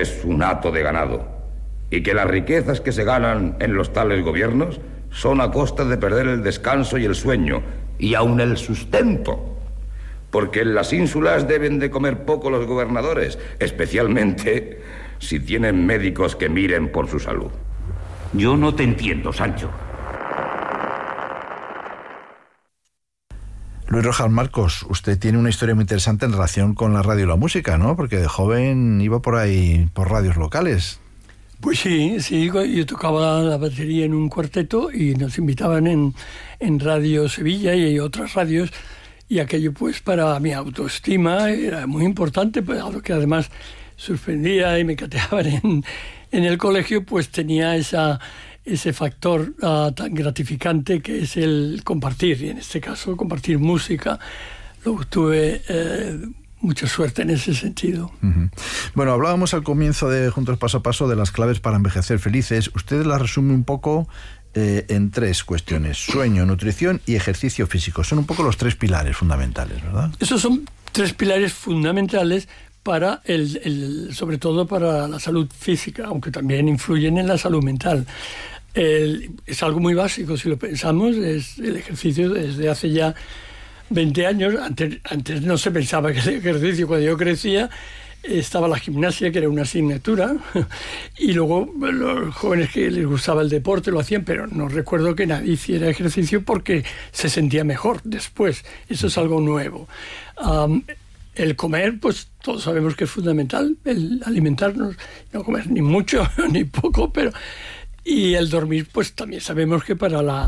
es un hato de ganado, y que las riquezas que se ganan en los tales gobiernos son a costa de perder el descanso y el sueño, y aun el sustento. Porque en las ínsulas deben de comer poco los gobernadores, especialmente si tienen médicos que miren por su salud. Yo no te entiendo, Sancho. Luis Rojas Marcos, usted tiene una historia muy interesante en relación con la radio y la música, ¿no? Porque de joven iba por ahí, por radios locales. Pues sí, yo tocaba la batería en un cuarteto y nos invitaban en Radio Sevilla y otras radios, y aquello pues para mi autoestima era muy importante, pues, que además suspendía y me cateaban en el colegio, pues tenía ese factor tan gratificante que es el compartir, y en este caso compartir música. Luego tuve mucha suerte en ese sentido. Uh-huh. Bueno, hablábamos al comienzo de Juntos Paso a Paso de las claves para envejecer felices. Usted las resume un poco en 3 cuestiones: sueño, nutrición y ejercicio físico. Son un poco los 3 pilares fundamentales, ¿verdad? Esos son 3 pilares fundamentales para sobre todo para la salud física, aunque también influyen en la salud mental. Es algo muy básico, si lo pensamos, es el ejercicio desde hace ya 20 años. Antes no se pensaba que el ejercicio. Cuando yo crecía estaba la gimnasia, que era una asignatura, y luego los jóvenes que les gustaba el deporte lo hacían, pero no recuerdo que nadie hiciera ejercicio porque se sentía mejor después. Eso es algo nuevo. El comer, pues todos sabemos que es fundamental, el alimentarnos, no comer ni mucho ni poco, y el dormir, pues también sabemos que para la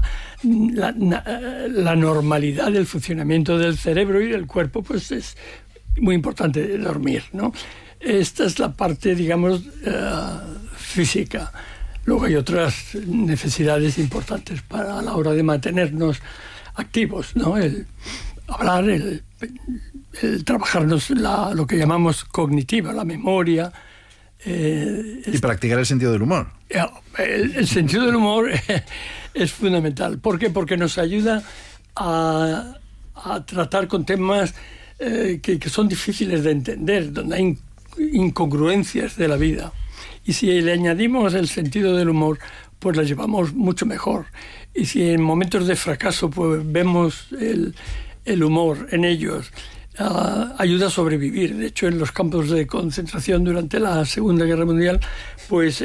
normalidad del funcionamiento del cerebro y del cuerpo, pues es muy importante dormir, ¿no? Esta es la parte, digamos, física. Luego hay otras necesidades importantes para la hora de mantenernos activos, ¿no? El hablar, el trabajarnos lo que llamamos cognitiva, la memoria. Y practicar el sentido del humor. El sentido del humor es fundamental. ¿Por qué? Porque nos ayuda a tratar con temas que son difíciles de entender, donde hay incongruencias de la vida. Y si le añadimos el sentido del humor, pues la llevamos mucho mejor. Y si en momentos de fracaso pues vemos el humor en ellos, ayuda a sobrevivir. De hecho, en los campos de concentración durante la Segunda Guerra Mundial, pues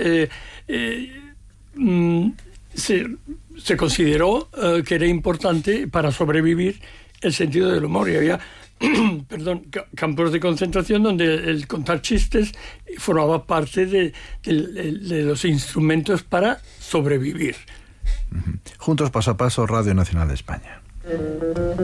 se consideró que era importante para sobrevivir el sentido del humor, y había campos de concentración donde el contar chistes formaba parte de los instrumentos para sobrevivir. Juntos Paso a Paso, Radio Nacional de España.